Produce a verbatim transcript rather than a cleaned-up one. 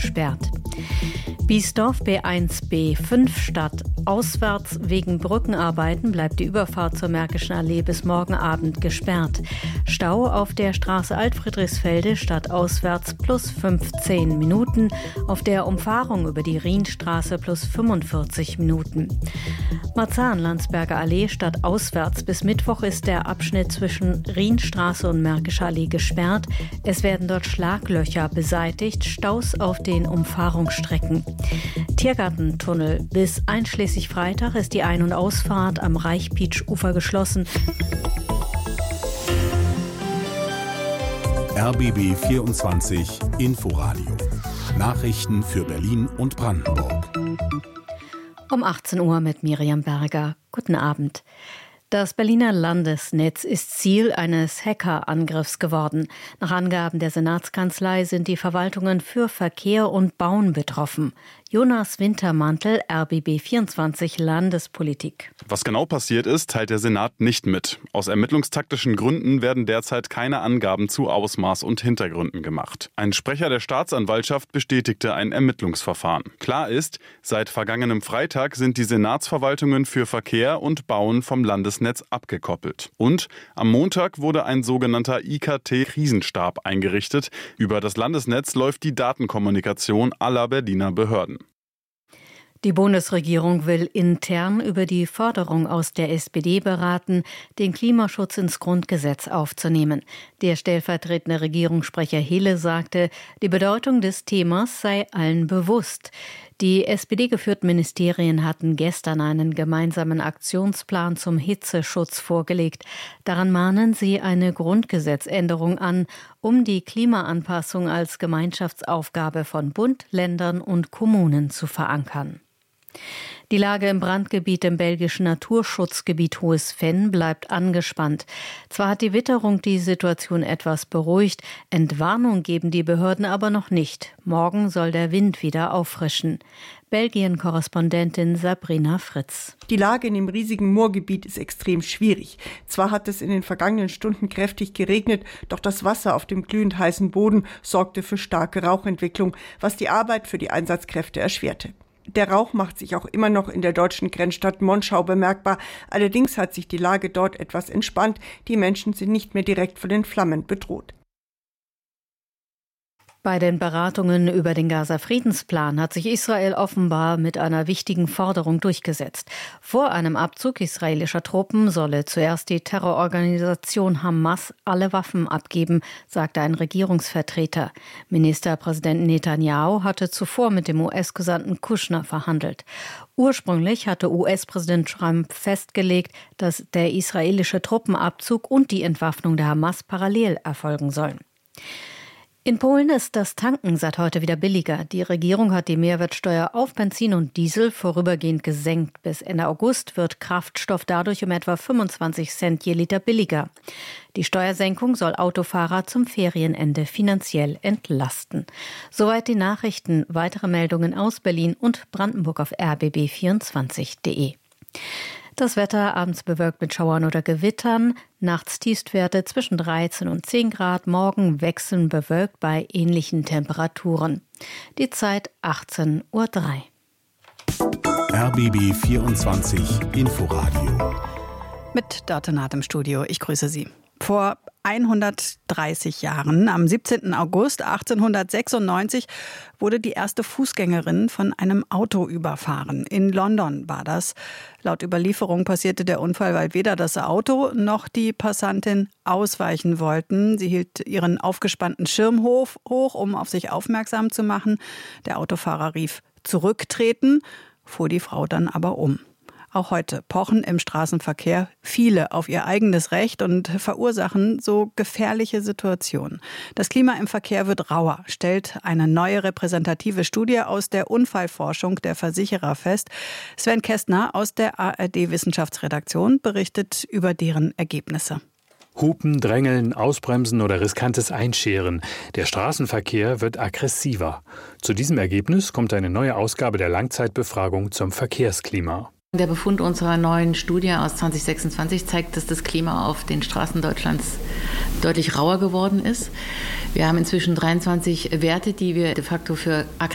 gesperrt. Biesdorf B eins B fünf Stadt. Auswärts wegen Brückenarbeiten bleibt die Überfahrt zur Märkischen Allee bis morgen Abend gesperrt. Stau auf der Straße Altfriedrichsfelde stadtauswärts plus fünfzehn Minuten. Auf der Umfahrung über die Rienstraße plus fünfundvierzig Minuten. Marzahn-Landsberger Allee stadtauswärts. Bis Mittwoch ist der Abschnitt zwischen Rienstraße und Märkischer Allee gesperrt. Es werden dort Schlaglöcher beseitigt, Staus auf den Umfahrungsstrecken. Tiergartentunnel. Bis einschließlich Freitag ist die Ein- und Ausfahrt am Reichpietsch-Ufer geschlossen. R B B vierundzwanzig Inforadio. Nachrichten für Berlin und Brandenburg. Um achtzehn Uhr mit Miriam Berger. Guten Abend. Das Berliner Landesnetz ist Ziel eines Hackerangriffs geworden. Nach Angaben der Senatskanzlei sind die Verwaltungen für Verkehr und Bauen betroffen. Jonas Wintermantel, R B B vierundzwanzig Landespolitik. Was genau passiert ist, teilt der Senat nicht mit. Aus ermittlungstaktischen Gründen werden derzeit keine Angaben zu Ausmaß und Hintergründen gemacht. Ein Sprecher der Staatsanwaltschaft bestätigte ein Ermittlungsverfahren. Klar ist, seit vergangenem Freitag sind die Senatsverwaltungen für Verkehr und Bauen vom Landesnetz abgekoppelt. Und am Montag wurde ein sogenannter I K T-Krisenstab eingerichtet. Über das Landesnetz läuft die Datenkommunikation aller Berliner Behörden. Die Bundesregierung will intern über die Forderung aus der S P D beraten, den Klimaschutz ins Grundgesetz aufzunehmen. Der stellvertretende Regierungssprecher Hille sagte, die Bedeutung des Themas sei allen bewusst. Die S P D-geführten Ministerien hatten gestern einen gemeinsamen Aktionsplan zum Hitzeschutz vorgelegt. Daran mahnen sie eine Grundgesetzänderung an, um die Klimaanpassung als Gemeinschaftsaufgabe von Bund, Ländern und Kommunen zu verankern. Die Lage im Brandgebiet im belgischen Naturschutzgebiet Hohes Venn bleibt angespannt. Zwar hat die Witterung die Situation etwas beruhigt, Entwarnung geben die Behörden aber noch nicht. Morgen soll der Wind wieder auffrischen. Belgien-Korrespondentin Sabrina Fritz. Die Lage in dem riesigen Moorgebiet ist extrem schwierig. Zwar hat es in den vergangenen Stunden kräftig geregnet, doch das Wasser auf dem glühend heißen Boden sorgte für starke Rauchentwicklung, was die Arbeit für die Einsatzkräfte erschwerte. Der Rauch macht sich auch immer noch in der deutschen Grenzstadt Monschau bemerkbar. Allerdings hat sich die Lage dort etwas entspannt. Die Menschen sind nicht mehr direkt von den Flammen bedroht. Bei den Beratungen über den Gaza-Friedensplan hat sich Israel offenbar mit einer wichtigen Forderung durchgesetzt. Vor einem Abzug israelischer Truppen solle zuerst die Terrororganisation Hamas alle Waffen abgeben, sagte ein Regierungsvertreter. Ministerpräsident Netanyahu hatte zuvor mit dem U S-Gesandten Kushner verhandelt. Ursprünglich hatte U S-Präsident Trump festgelegt, dass der israelische Truppenabzug und die Entwaffnung der Hamas parallel erfolgen sollen. In Polen ist das Tanken seit heute wieder billiger. Die Regierung hat die Mehrwertsteuer auf Benzin und Diesel vorübergehend gesenkt. Bis Ende August wird Kraftstoff dadurch um etwa fünfundzwanzig Cent je Liter billiger. Die Steuersenkung soll Autofahrer zum Ferienende finanziell entlasten. Soweit die Nachrichten. Weitere Meldungen aus Berlin und Brandenburg auf r b b vierundzwanzig punkt de. Das Wetter abends bewölkt mit Schauern oder Gewittern, nachts Tiefstwerte zwischen dreizehn und zehn Grad, morgen wechseln bewölkt bei ähnlichen Temperaturen. Die Zeit achtzehn Uhr drei. R B B vierundzwanzig Inforadio. Mit Dörte Naht im Studio. Ich grüße Sie. Vor hundertdreißig Jahren, am siebzehnten August achtzehnhundertsechsundneunzig, wurde die erste Fußgängerin von einem Auto überfahren. In London war das. Laut Überlieferung passierte der Unfall, weil weder das Auto noch die Passantin ausweichen wollten. Sie hielt ihren aufgespannten Schirm hoch, hoch, um auf sich aufmerksam zu machen. Der Autofahrer rief zurücktreten, fuhr die Frau dann aber um. Auch heute pochen im Straßenverkehr viele auf ihr eigenes Recht und verursachen so gefährliche Situationen. Das Klima im Verkehr wird rauer, stellt eine neue repräsentative Studie aus der Unfallforschung der Versicherer fest. Sven Kästner aus der A R D-Wissenschaftsredaktion berichtet über deren Ergebnisse. Hupen, Drängeln, Ausbremsen oder riskantes Einscheren. Der Straßenverkehr wird aggressiver. Zu diesem Ergebnis kommt eine neue Ausgabe der Langzeitbefragung zum Verkehrsklima. Der Befund unserer neuen Studie aus zwanzig sechsundzwanzig zeigt, dass das Klima auf den Straßen Deutschlands deutlich rauer geworden ist. Wir haben inzwischen dreiundzwanzig Werte, die wir de facto für aggressiv